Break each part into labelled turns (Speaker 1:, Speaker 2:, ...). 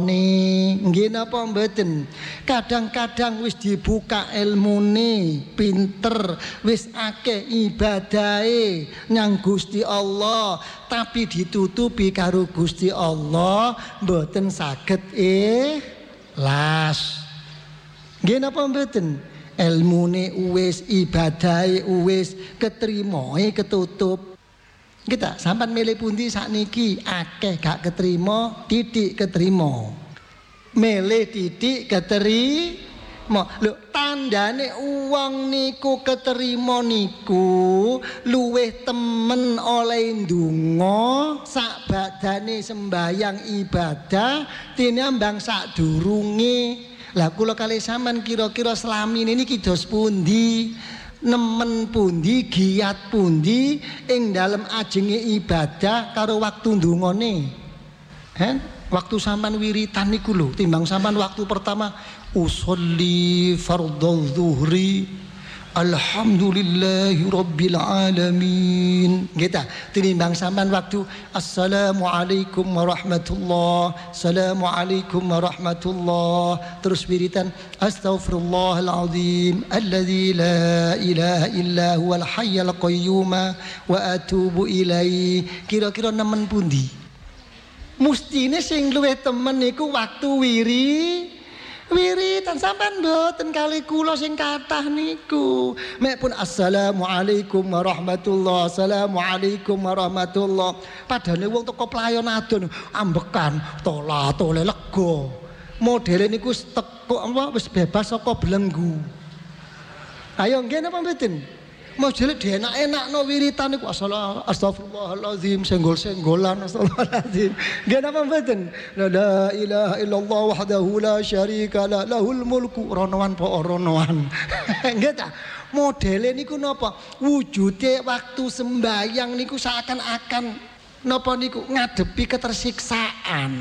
Speaker 1: Nggih napa mboten? Kadang-kadang wis dibuka ilmune, pinter, wis akeh ibadahe nyang Gusti Allah, tapi ditutupi karo Gusti Allah mboten saged ikhlas. Nggih napa mboten? Ilmune wis, ibadahe wis, ketrimoe ketutup. Kita sampean milih pundi sakniki, akeh gak keterima, titik keterima. Milih titik keterima. Lho, tandane wong niku keterima niku luwih temen oleh ndonga sak badane sembayang ibadah tinimbang sak durunge. Lah kula kalih sampean kira-kira selamine niki dos pundi? Nemen pundi, giat pundi ing dalem ajenge ibadah karo waktu ndongane. Waktu sampean wiritan niku lho timbang sampean waktu pertama usolli fardhu zuhri alhamdulillahi rabbil alamin. Gitu. Tinimbang sampean waktu assalamualaikum warahmatullah, assalamualaikum warahmatullah, terus wiritan astaghfirullahalazim alladzi la ilaha illa huwal hayyul qayyum wa atubu ilaihi. Kira-kira nemen pundi? Mustine sing luwih temen niku waktu wiritan sampean mboten kali kula sing kathah niku. Mek pun assalamualaikum warahmatullah, assalamualaikum warahmatullah. Padane wong teko playon adon ambekan, tola-tole lega. Modele niku teko wis bebas saka belenggu. Ayo nggih napa mboten? Modele dienak-enakno wiritan niku astagfirullahalazim, senggol-senggolan astagfirullahalazim. Nggih napa mboten? La ilaha illallah wahdahu la syarika la lahul mulku ronoan po ronoan. Nggih ta? Modele niku napa? Wujude waktu sembayang niku seakan-akan napa niku ngadepi ketersiksaan.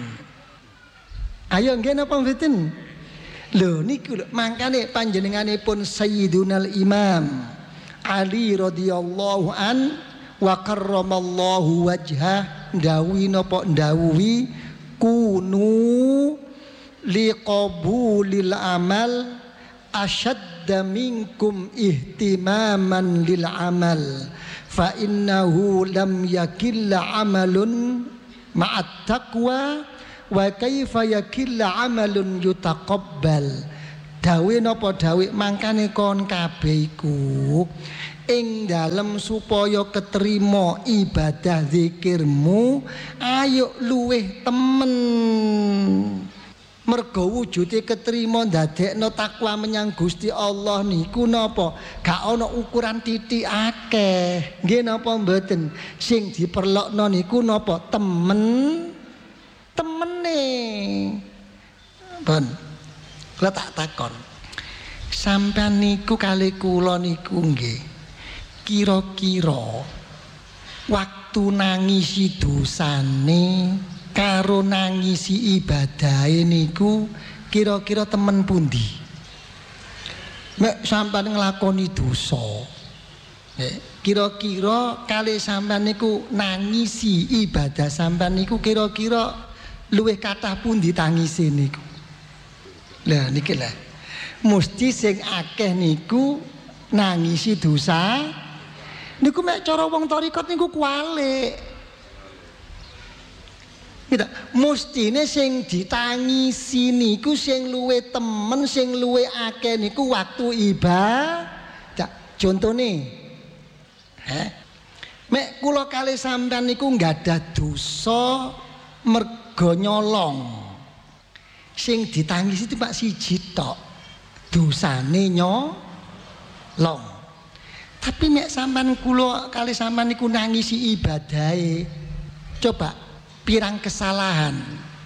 Speaker 1: Ayo nggih napa mboten? Lho niku lho mangkane panjenenganipun Sayyidunal Imam Ali radhiyallahu an wa karramallahu wajhah ndawi napa ndawuhi kunu liqabulil amal asyadda minkum ihtimaman lil amal fa innahu lam yakilla amalun ma'at taqwa wa kaifa yakilla amalun yutaqabbal. Dawe napa dawe mangkane kon kabeh iku ing dalem supaya keterima ibadah zikirmu ayo luweh temen. Mergo wujude keterima ndadekno takwa menyang Gusti Allah niku napa gak ana ukuran titik akeh. Nggih napa mboten? Sing diperlokno niku napa temene. Pun kula tak takon. Sampeyan niku kali kula niku nggih. Kira-kira waktu nangisi dosane karo nangisi ibadahe niku kira-kira temen pundi? Nek sampeyan nglakoni dosa. Kira-kira kali sampeyan niku nangisi ibadah sampeyan niku kira-kira luwih kathah pundi tangise niku? Lah niki lah. Mesti sing akeh niku nangisi dosa. Niku mek cara wong tarekat niku kualik. Kita mestine sing ditangisi niku sing luwe temen, sing luwe akeh niku waktu ibadah. Contone. Mek kula kalih sampean niku nggadah dosa mergo nyolong. Sing ditangisi itu Pak siji tok dosane nyolong. Tapi nek sampean kula kali sampean niku nangisi ibadahe, coba pirang kesalahan.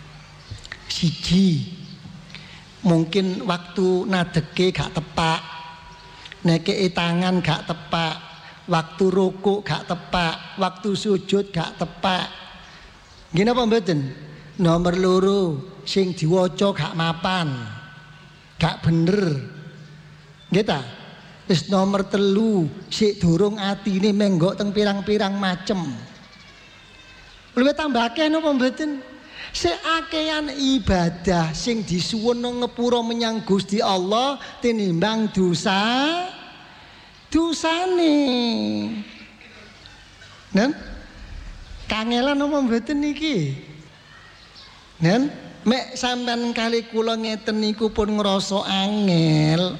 Speaker 1: Siji mungkin waktu nadeke gak tepak, nekei tangan gak tepak, waktu rukuk gak tepak, waktu sujud gak tepak. Nggih napa mboten? Nomor loro sing diwaca gak mapan, gak bener. Nggih ta? Wis nomor 3 sik durung atine menggok teng pirang-pirang macem. Luwih tambah akeh napa mboten? Seakean ibadah sing disuwun ngepura menyang Gusti Allah tinimbang dosane. Nen kangelan apa mboten niki? Nen mek sampean kali kula ngeten niku pun ngrasa angel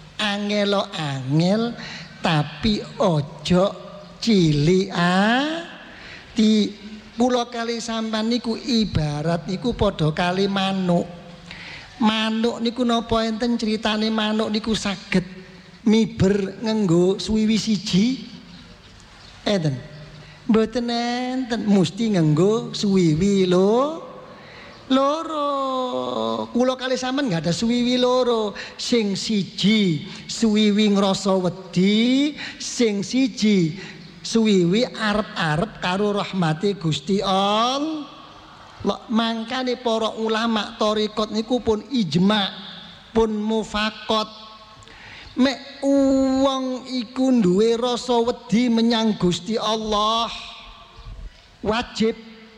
Speaker 1: tapi ojo cilik di kula kali sampean niku ibarat niku padha kali manuk. Manuk niku napa enten critane manuk niku saged miber nganggo suwiwi siji? Enten. Mboten enten, mesti nganggo suwiwi loro. Kula kali sampean enggak ada suwiwi loro. Sing siji suwiwi ngrasa wedi, sing siji suwiwi arep-arep karo rahmati Gusti Allah. Mangkane para ulama thariqat niku pun ijma, pun mufaqat. Mek wong iku duwe rasa wedi menyang Gusti Allah, wajib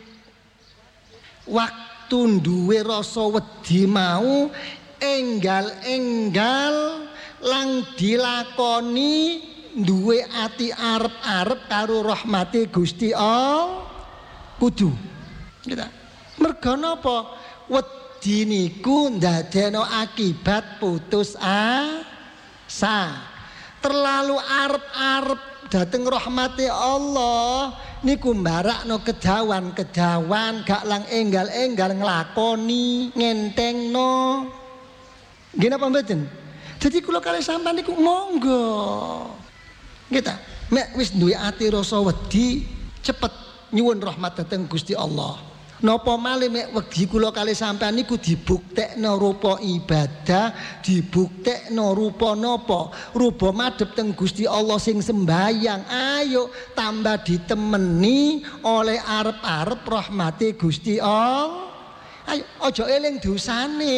Speaker 1: waktu duwe rasa wedi mau enggal-enggal lang dilakoni duwe ati arep-arep karo rahmati Gusti Allah kudu. Kita mergo napa? Wedi niku ndadekno akibat putus asa. Terlalu arep-arep dhateng rahmati Allah niku mbarakno kedawan-kedawan gak lang enggal-enggal nglakoni ngentengno. Nggih napa mboten? Dadi kula kalih sampean niku monggo. Kita mek wis duwe ati rasa wedi cepet nyuwun rahmat dhateng Gusti Allah. Napa malih mek wedi kula kalih sampean niku dibuktekno rupa ibadah, dibuktekno rupa napa? Rupa madhep teng Gusti Allah sing sembayang. Ayo tambah ditemeni oleh arep-arep rahmati Gusti Allah. Ayo aja eling dosane.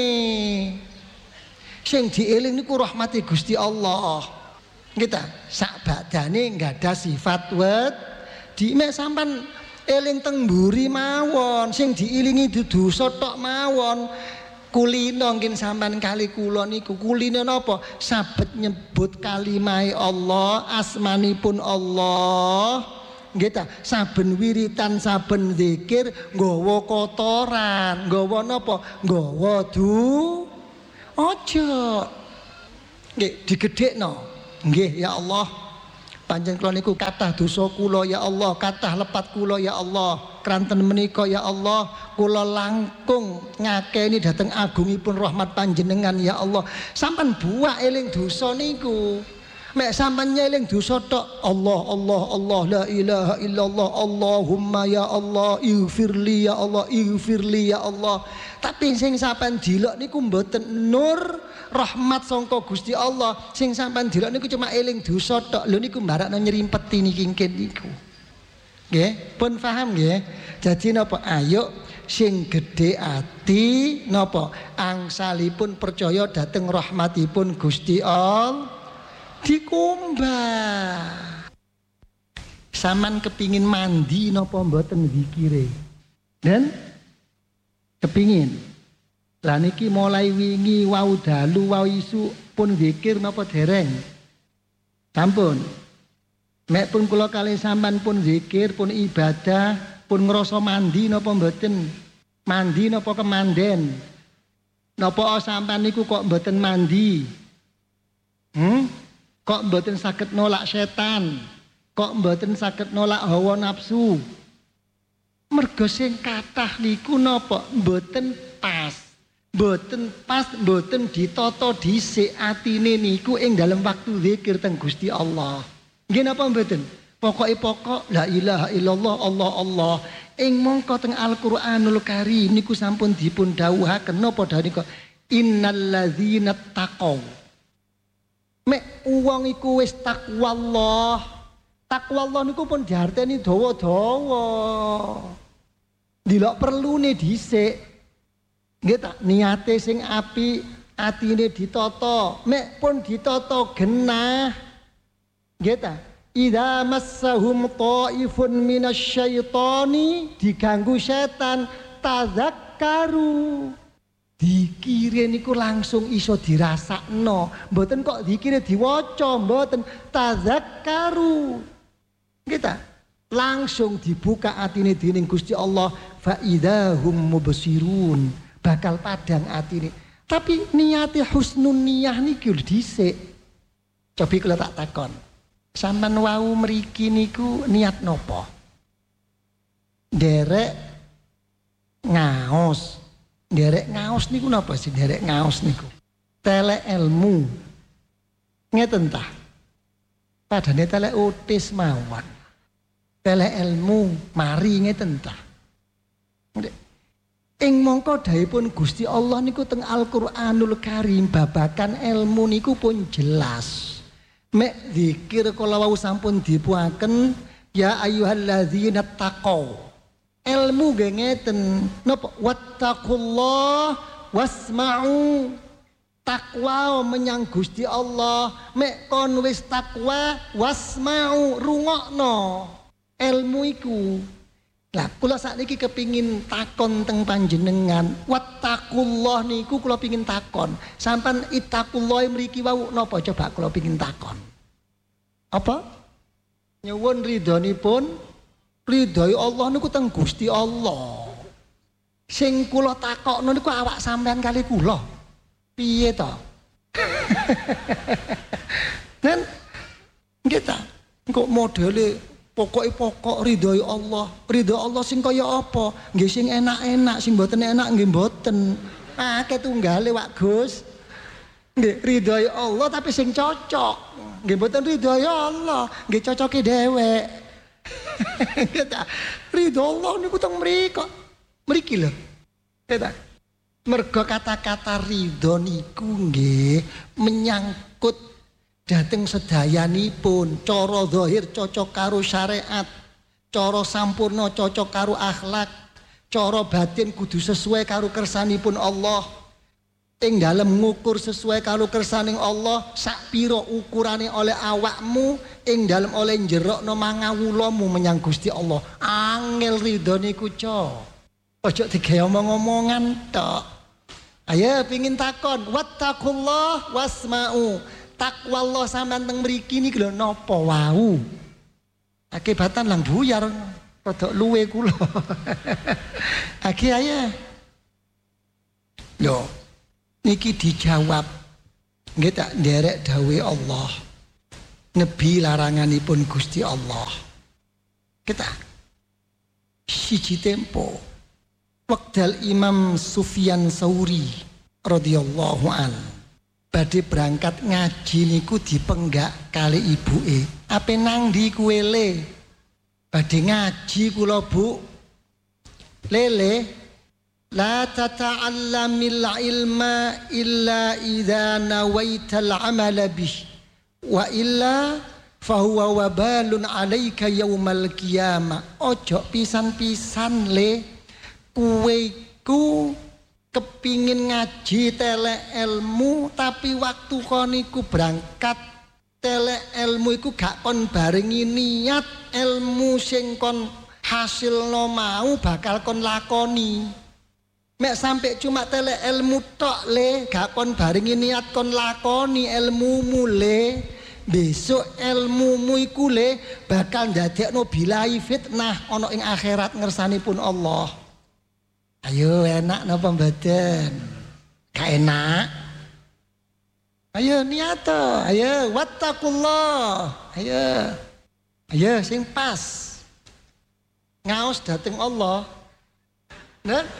Speaker 1: Sing dieling niku rahmati Gusti Allah. Kita sak badane nggada sifat wedi. Mek sampean eling teng mburi mawon, sing diilingi dudu sotok mawon. Kulino nggih sampean kali kula niku kulino napa? Sabet nyebut kalimahe Allah, asmanipun Allah. Nggih ta, saben wiritan, saben zikir nggawa kotoran, nggawa napa? Nggawa aja. Nggih digedhekno. Nggih ya Allah. Panjenengan kula niku kathah dosa kula ya Allah, kathah lepat kula ya Allah. Kranten menika ya Allah, kula langkung ngakeni dhateng agungipun rahmat panjenengan ya Allah. Sampeyan buak eling dosa niku. Mek sampeyan nyeling dosa tok, Allah Allah Allah la ilaha illallah Allahumma ya Allah ighfirli ya Allah ighfirli ya Allah. Tapi sing sampeyan dilok niku mboten nur rahmat sangka Gusti Allah. Sing sampeyan dilok niku cuma eling dosa tok. Lho niku mbarakno nyerimpeti niki niku. Nggih, pun paham nggih? Jadi napa? Ayo sing gedhe ati napa? Angsalipun percaya dhateng rahmatipun Gusti Allah dikumbah. Saman kepingin mandi napa mboten zikire? Dan kepingin. Lah niki mulai wingi wau dalu wau isu pun zikir napa dereng? Sampun. Mek pun kula kalih sampean pun zikir, pun ibadah, pun ngrasa mandi napa mboten? Mandi napa kemanden? Napa sampean niku kok mboten mandi? Kok mboten saged nolak setan? Kok mboten saged nolak hawa nafsu? Mergo sing kathah niku napa? Mboten pas. Mboten pas, mboten ditata dhisik atine niku ing dalem waktu zikir teng Gusti Allah. Nggih napa mboten? Pokok la ilaha illallah Allah Allah. Ing mongko teng Al-Qur'anul Karim niku sampun dipun dawuhaken napa dawuhipun? Innalladzina taqaw. Mek wong iku wis takwa Allah. Takwa Allah niku pun diarteni dawa-dawa. Dilok perlune dhisik. Nggih ta, niate sing apik, atine ditata, mek pun ditata genah. Nggih ta? Idza massahum ta'ifun minasyaitani diganggu setan, tadzakkaru. Dikire niku langsung iso dirasakno, mboten kok dikire diwaca, mboten tadzakkaru. Kita langsung dibuka atine dening Gusti Allah, fa idzahum mubsirun, bakal padang atine. Tapi niate husnun niyah niki lho dhisik. Cobi kula tak takon. Sampeyan wau mriki niku niat napa? Derek ngaos. Derek ngaos niku napa sih? Derek ngaos niku tele ilmu ngeten tah, padane tele otis mawon, tele ilmu mari ngeten tah. Ing mongko dawuhipun Gusti Allah niku teng Al-Qur'anul Karim babakan ilmu niku pun jelas. Mek zikir kala wau sampun dipuaken ya ayyuhalladzina taqaw. Ilmu nggih ngeten napa wattaqullah wasma'u, takwa menyang Gusti Allah, mek kon wis takwa wasma'u rungokno ilmu iku. Lah kula sakniki kepingin takon teng panjenengan, wattaqullah niku kula pingin takon sampean ittaqullah mriki wau napa coba kula pingin takon apa nyuwun ridhonipun. Ridhoi Allah niku teng Gusti Allah. Sing kula takokno niku awak sampean kali kula. Piye to? Kan kita kok modele pokok ridhoi Allah. Ridho Allah sing kaya apa? Nggih sing enak-enak, sing mboten enak nggih mboten. Akeh tunggale Wak Gus. Nggih ridhoi Allah tapi sing cocok. Nggih mboten ridhoi Allah, nggih cocoke dhewek. Kita ridho Allah niku teng mriki lho. Kita mergo kata-kata ridho niku nggih menyangkut dhateng sedayanipun, cara zahir cocok karo syariat, cara sampurna cocok karo akhlak, cara batin kudu sesuai karo kersanipun Allah. Ing dalem ngukur sesuai karo kersaning Allah, sak pira ukurane oleh awakmu, ing dalem oleh njerokno mangawulamu menyang Gusti Allah. Angel ridho niku ojo digawe omong-omongan tok. Ayo pingin takon, wattaqullah wasma'u. Takwa Allah sampean teng mriki niki lho napa wau? Akibatan lang buyar rada luwe kula. Aki ayo. Lho niki dijawab nggih tak nderek dawuhe Allah, nebi laranganipun Gusti Allah. Kita siji tempo wekdal Imam Sufyan Tsauri radhiyallahu an badhe berangkat ngaji niku dipenggak kali ibuke. Ape nang ndi kuwe le? Badhe ngaji kula Bu. Lele la tata'allamil ilma illa idza nawaital amala bih wa illa fahuwa wabalun 'alaika yaumal qiyamah. Ojo pisan-pisan le kuwe ku kepingin ngaji tele ilmu tapi waktu kon iku berangkat tele ilmu iku gak kon barengi niat ilmu sing kon hasilno mau bakal kon lakoni. Mek sampai cuma tele ilmu tok le, gak kon barengi niat kon lakoni ilmumu le. Besok ilmumu iku le bakal ndadekno bilai fitnah ana ing akhirat ngersanipun Allah. Ayo enak napa mboten? Gak enak. Ayo niat to, ayo wattaqullah. Ayo. Ayo sing pas. Ngaos dateng Allah. Nah,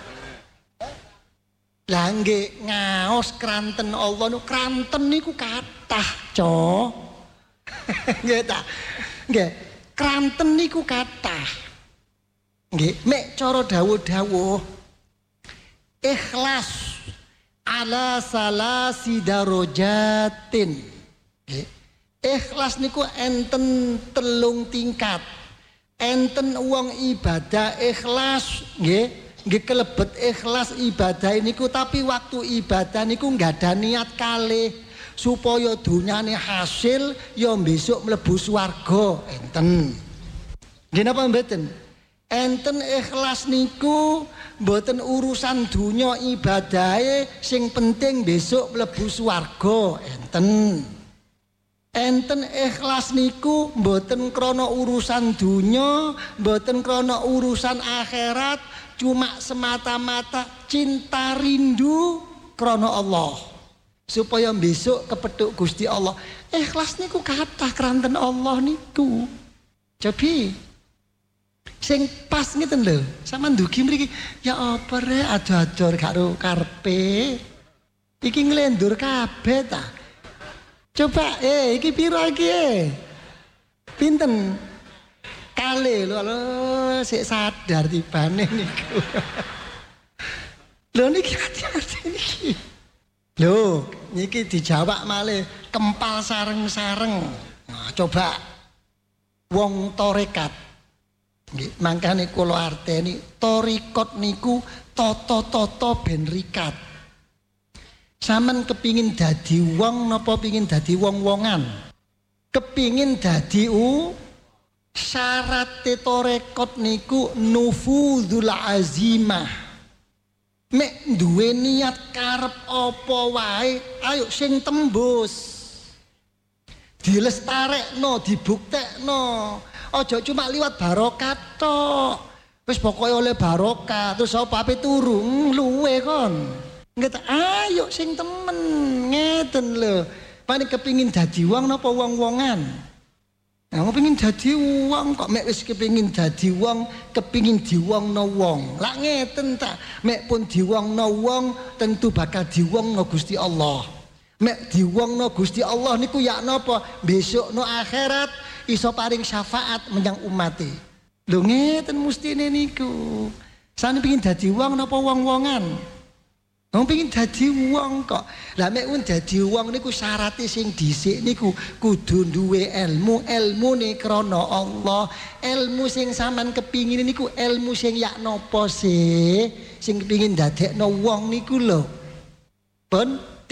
Speaker 1: lah nggih ngaos kranten Allah niku kranten niku kathah, Co. Nggih ta? Nggih, kranten niku kathah. Nggih, mek cara dawuh-dawuh ikhlas ala salasi darajatin. Nggih. Ikhlas niku enten 3 tingkat. Enten wong ibadah ikhlas, nggih. Nggih kelebet ikhlas ibadah niku tapi waktu ibadah niku nggak ada niat kalih supaya dunyane hasil ya besok mlebu swarga enten. Nggih napa mboten? Enten ikhlas niku mboten urusan dunya ibadahe, sing penting besok mlebu swarga. Enten ikhlas niku mboten krana urusan dunya, mboten krana urusan akhirat, cuma semata-mata cinta rindu krana Allah. Supaya besok kepethuk Gusti Allah. Ikhlas niku kathah kranten Allah niku. Cobi sing pas ngeten lho, sampean ndugi mriki, ya apa rek ado-ado karo karepe. Iki nglendur kabeh ta. Coba iki pira iki? Pinten? Kali lho sik sadar tibane niku. Lho niki hati-hati niki. Lho, niki dijawab malih kempal sareng-sareng. Nah, coba wong tarekat nggih, mangkane kula arteni tarekat niku tata-tata ben rikat. Sampeyan kepingin dadi wong napa pengin dadi wong-wongan? Kepingin dadi syarat tarekat niku nufuzul azimah. Mek duwe niat karep apa wae, ayo sing tembus. Dilestarekno, dibuktekno. Aja cuma liwat barokah tok. Wis pokoke oleh barokah terus apa ape turu luwe kon. Nggih ayo sing temen ngeten lho. Paling kepingin dadi wong napa wong-wongan? Nah, mau pengin dadi wong kok mek wis kepingin dadi wong, kepingin diwongno wong. Lah ngeten ta, mek pun diwongno wong tentu bakal diwongno Gusti Allah. Mek diwongno Gusti Allah niku ya napa? Besok no akhirat iso paring syafaat menyang umate. Lho ngeten mestine niku. Sane pengin dadi wong napa wong-wongan? Wong pengin dadi wong kok. Lah mek wong dadi wong niku syaraté sing dhisik niku kudu duwe ilmu, ilmune krana Allah. Ilmu sing sampean kepingin niku ilmu sing yak napa sih? Sing kepingin dadekno wong niku lho. Pun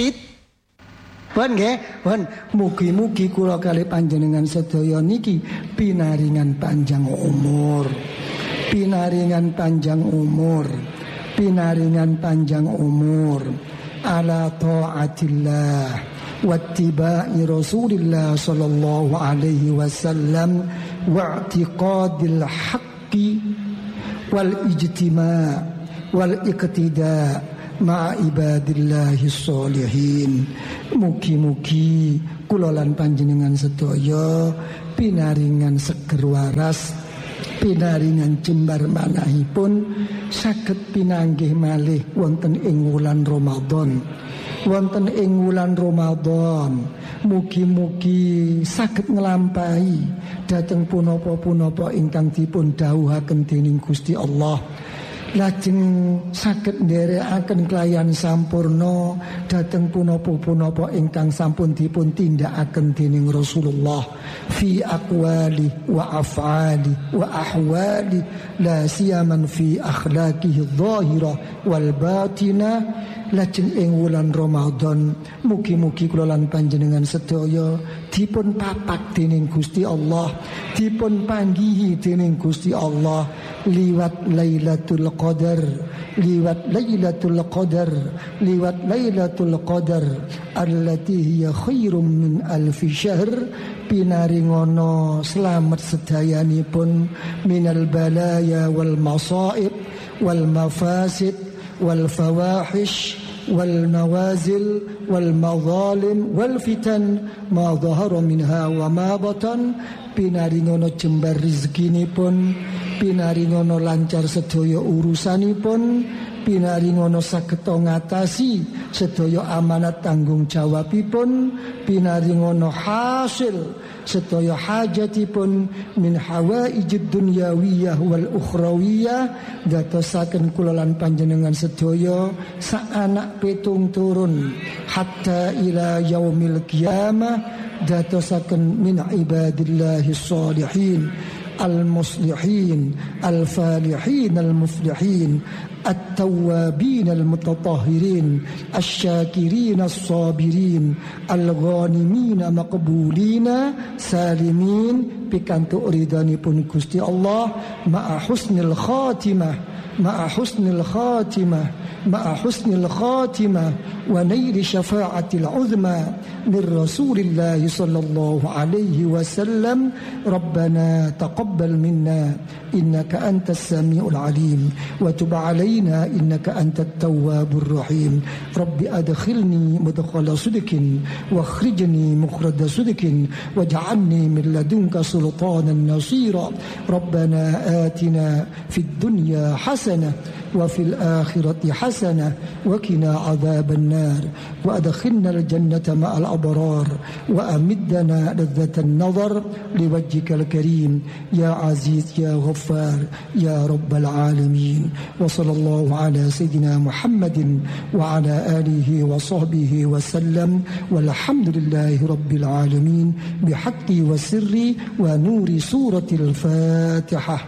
Speaker 1: Pun nggih, pun mugi-mugi kula kalih panjenengan sedaya niki pinaringan panjang umur. Pinaringan panjang umur. Pinaringan panjang umur ala taatillah wattiba'i Rasulillah sallallahu alaihi wasallam wa i'tiqadil haqqi wal ijtima' wal iqtida' ma'a ibadillahi sholihin. Mugi-mugi kula lan panjenengan sedaya pinaringan seger waras, pinaringan jembar manahipun saged pinanggih malih wonten ing wulan Ramadan. Wonten ing wulan Ramadan mugi-mugi saged nglampahi dhateng punapa-punapa ingkang dipun dhawuhaken dening Gusti Allah. Lajeng saged nderekaken kelayan sampurna dhateng punapa-punapa ingkang sampun dipun tindakaken dening Rasulullah fi aqwali wa af'ali wa ahwali la siyaman fi akhlaqihi adh-dhahira wal batina. Lajeng ing wulan Ramadan mugi-mugi kula lan panjenengan sedaya dipun papak dening Gusti Allah, dipun panggihi dening Gusti Allah liwat Lailatul Qadar, liwat Lailatul Qadar, liwat Lailatul Qadar allati hiya khairum min alfi syahr. Pinaringono selamat sedayanipun minal balaya wal masaib wal mafasid wal fawahish wal nawazil wal mazalim wal fitan ma dhahara minha wa ma batan. Pinaringono jembar rezekinipun, pinaringono lancar sedaya urusanipun, pinaringono saged ngatasi sedaya amanat tanggung jawabipun, pinaringono hasil sedaya hajatipun min hawaijid dunyawiyah wal ukhrawiyah. Dadosaken kula lan panjenengan sedaya sak anak pitung turun hatta ila yaumil qiyamah dadosaken min ibadillahi sholihin. المصلحين الفالحين المفلحين التوابين المتطهرين الشاكرين الصابرين الغانمين مقبولين سالمين pikantuk ridhanipun Gusti Allah ma'a husnil khatimah wa naili syafa'atil uzma min Rasulillah sallallahu alaihi wasallam. Rabbana taqabbal minna innaka antas samiul alim wa tub alaina innaka antat tawwabur rahim. Rabbi adkhilni mudkhala sidqin wa akhrijni mukhraj sidqin waj'alni min ladunka sultanan nasira. Rabbana atina fid dunya hasanah wa fil akhirati hasanah wa qina adzaban nar wa adkhilna al jannata ma'al abrar wa amiddana ladzatan nazar liwajhikal karim ya aziz ya ghaffar ya rabbal alamin. Wa sallallahu ala sayyidina Muhammadin wa ala alihi wa sahbihi wa sallam walhamdulillahi rabbil alamin bihaqqi wa sirri wa nuri suratil Fatihah.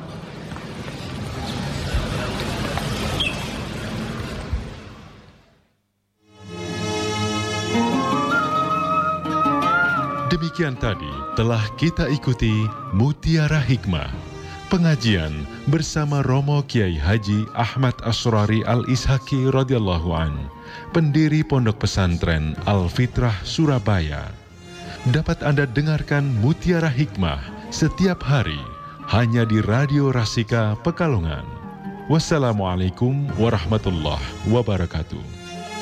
Speaker 2: Demikian tadi telah kita ikuti Mutiara Hikmah, pengajian bersama Romo Kiai Haji Ahmad Asrari Al-Ishaqi radhiyallahu an, pendiri Pondok Pesantren Al-Fitrah Surabaya. Dapat Anda dengarkan Mutiara Hikmah setiap hari hanya di Radio Rasika Pekalongan. Wassalamualaikum warahmatullahi wabarakatuh.